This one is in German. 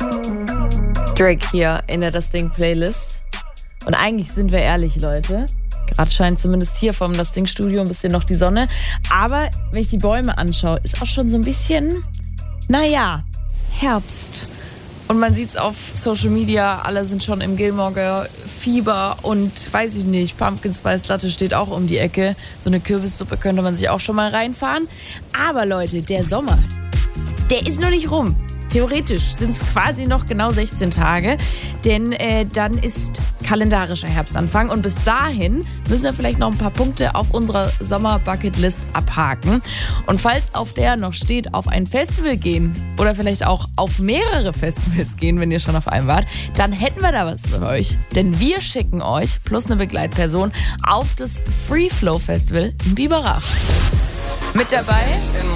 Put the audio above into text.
Drake hier in der Das Ding Playlist. Und eigentlich sind wir ehrlich, Leute. Gerade scheint zumindest hier vom Das Ding Studio ein bisschen noch die Sonne. Aber wenn ich die Bäume anschaue, ist auch schon so ein bisschen, Herbst. Und man sieht es auf Social Media, alle sind schon im Gilmore-Fieber und weiß ich nicht, Pumpkin Spice Latte steht auch um die Ecke. So eine Kürbissuppe könnte man sich auch schon mal reinfahren. Aber Leute, der Sommer, der ist noch nicht rum. Theoretisch sind es quasi noch genau 16 Tage, denn dann ist kalendarischer Herbstanfang und bis dahin müssen wir vielleicht noch ein paar Punkte auf unserer Sommer-Bucketlist abhaken. Und falls auf der noch steht, auf ein Festival gehen oder vielleicht auch auf mehrere Festivals gehen, wenn ihr schon auf einem wart, dann hätten wir da was für euch. Denn wir schicken euch plus eine Begleitperson auf das Free Flow Festival in Biberach. Mit dabei